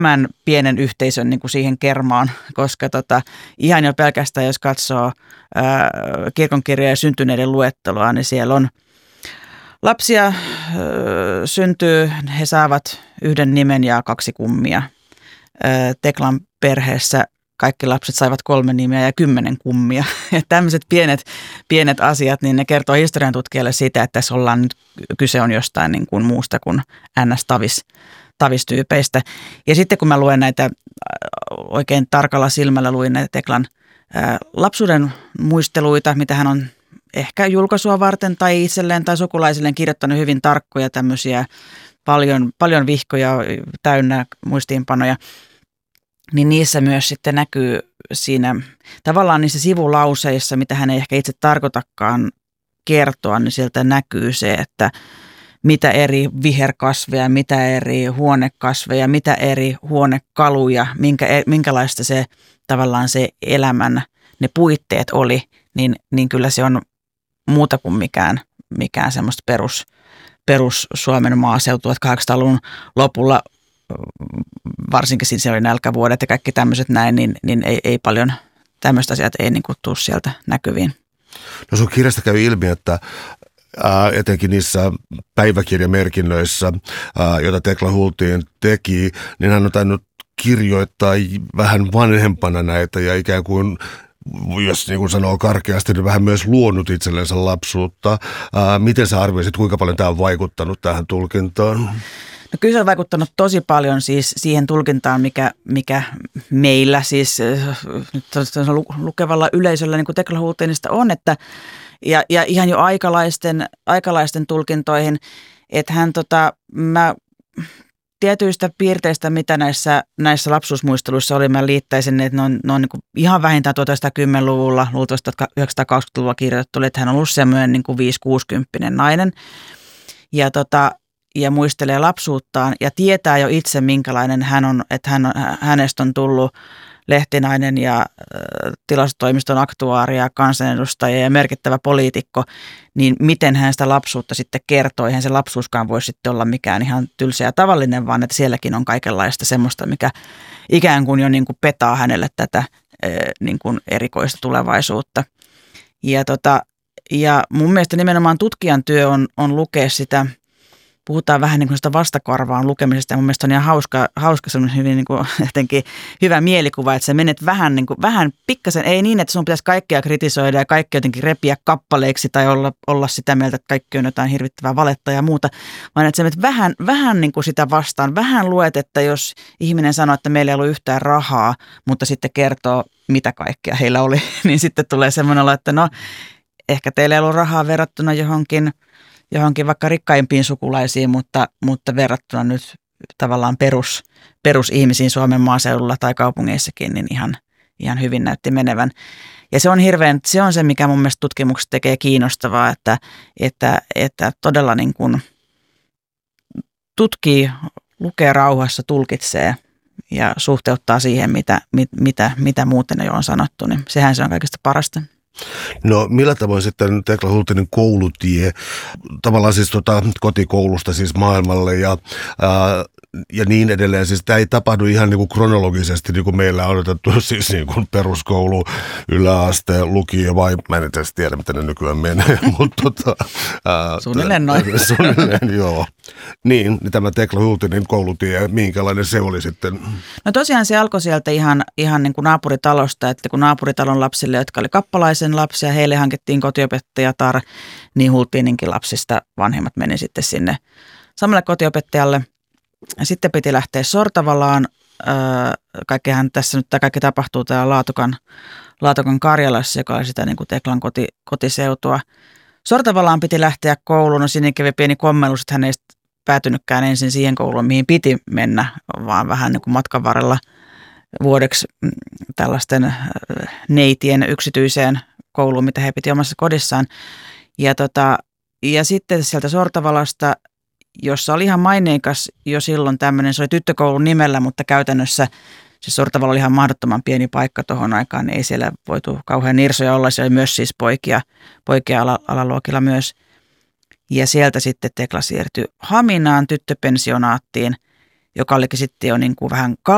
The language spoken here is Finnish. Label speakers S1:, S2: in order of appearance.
S1: tämän pienen yhteisön niin kuin siihen kermaan, koska ihan jo pelkästään, jos katsoo kirkonkirjoja ja syntyneiden luetteloa, niin siellä on lapsia syntyy, he saavat yhden nimen ja 2 kummia. Teklan perheessä kaikki lapset saivat 3 nimeä ja 10 kummia. Ja tämmöiset pienet asiat, niin ne kertoo historian tutkijalle siitä, että tässä ollaan nyt, kyse on jostain niin kuin muusta kuin NS-tavistyypeistä. Ja sitten kun mä luen näitä, oikein tarkalla silmällä luin näitä Teklan lapsuuden muisteluita, mitä hän on ehkä julkaisua varten tai itselleen tai sukulaisilleen kirjoittanut hyvin tarkkoja tämmöisiä, paljon vihkoja täynnä muistiinpanoja, niin niissä myös sitten näkyy siinä tavallaan niissä sivulauseissa, mitä hän ei ehkä itse tarkoitakaan kertoa, niin sieltä näkyy se, että mitä eri viherkasveja, mitä eri huonekasveja, mitä eri huonekaluja, minkälaista se tavallaan se elämän, ne puitteet oli, niin kyllä se on muuta kuin mikään semmoista perus Suomen maaseutua, että 800-luvun lopulla, varsinkin siinä oli nälkävuodet ja kaikki tämmöiset näin, niin ei paljon tämmöistä asiat ei niin kuin tule sieltä näkyviin.
S2: No sun kirjasta käy ilmi, että etenkin niissä päiväkirjamerkinnöissä, joita Tekla Hultin teki, niin hän on tainnut kirjoittaa vähän vanhempana näitä ja ikään kuin, jos niin kuin sanoo karkeasti, niin vähän myös luonut itsellensä lapsuutta. Miten sä arvioisit, kuinka paljon tämä on vaikuttanut tähän tulkintaan?
S1: No kyllä se on vaikuttanut tosi paljon siis siihen tulkintaan, mikä meillä siis nyt lukevalla yleisöllä niin kuin Tekla Hultinista on, että ja ihan jo aikalaisten tulkintoihin, että hän mä tietyistä piirteistä, mitä näissä lapsuusmuisteluissa oli, mä liittäisin, että ne on niin kuin ihan vähintään 1910-luvulla, luultavasti 1920-luvulla kirjoitettu, että hän on ollut semmoinen niin kuin 5-60 nainen ja muistelee lapsuuttaan ja tietää jo itse, minkälainen hän on, että hänestä on tullut lehtinainen ja tilastotoimiston aktuaari ja kansanedustaja ja merkittävä poliitikko, niin miten hän sitä lapsuutta sitten kertoo. Eihän se lapsuuskaan voi sitten olla mikään ihan tylsä ja tavallinen, vaan että sielläkin on kaikenlaista semmoista, mikä ikään kuin jo niin kuin petaa hänelle tätä niin kuin erikoista tulevaisuutta. Ja mun mielestä nimenomaan tutkijan työ on lukea sitä. Puhutaan vähän niin kuin sitä vastakarvaan lukemisesta ja mun mielestä on ihan hauska semmoinen hyvin niin kuin jotenkin hyvä mielikuva, että sä menet vähän pikkasen, ei niin, että sun pitäisi kaikkea kritisoida ja kaikki jotenkin repiä kappaleiksi tai olla sitä mieltä, että kaikki on jotain hirvittävää valetta ja muuta, vaan että sä menet vähän niin kuin sitä vastaan, vähän luet, että jos ihminen sanoo, että meillä ei ollut yhtään rahaa, mutta sitten kertoo, mitä kaikkea heillä oli, niin sitten tulee semmoinen olo, että no ehkä teillä ei ollut rahaa verrattuna johonkin vaikka rikkaimpiin sukulaisiin, mutta verrattuna nyt tavallaan perusihmisiin Suomen maaseudulla tai kaupungeissakin, niin ihan hyvin näytti menevän. Ja se on se, mikä mun mielestä tutkimukset tekee kiinnostavaa, että todella niin kuin tutkii, lukee rauhassa, tulkitsee ja suhteuttaa siihen, mitä muuten jo on sanottu, niin sehän se on kaikista parasta.
S2: No millä tavoin sitten Tekla Hultinin koulutie, tavallaan siis kotikoulusta siis maailmalle ja niin edelleen. Siis tämä ei tapahdu ihan niin kuin kronologisesti, niin kuin meillä on otettu siis niin kuin peruskoulu, yläaste, lukio vai mä en itse tiedä, miten ne nykyään menee. Mutta
S1: suunnilleen noin.
S2: Suunnilleen, joo. Niin tämä Tekla Hultinin koulutie, minkälainen se oli sitten?
S1: No tosiaan se alkoi sieltä ihan niin kuin naapuritalosta, että kun naapuritalon lapsille, jotka oli kappalaisen lapsia, heille hankittiin kotiopettajatar, niin Hultininkin lapsista vanhemmat meni sitten sinne samalle kotiopettajalle. Sitten piti lähteä Sortavalaan. Kaikkihan tässä nyt tämä kaikki tapahtuu täällä Laatokan Karjalassa, joka oli sitä niin kuin Teklan kotiseutua. Sortavalaan piti lähteä kouluun. No sinne kävi pieni kommellus, että hän ei päätynytkään ensin siihen kouluun, mihin piti mennä, vaan vähän niin kuin matkan varrella vuodeksi tällaisten neitien yksityiseen kouluun, mitä he piti omassa kodissaan. Ja sitten sieltä Sortavalasta, jossa oli ihan maineikas jo silloin tämmöinen, se oli tyttökoulun nimellä, mutta käytännössä se Sortavala oli ihan mahdottoman pieni paikka tuohon aikaan, niin ei siellä voitu kauhean nirsoja olla, se oli myös siis poikia alaluokilla myös. Ja sieltä sitten Tekla siirtyi Haminaan tyttöpensionaattiin, joka olikin sitten jo niin kuin vähän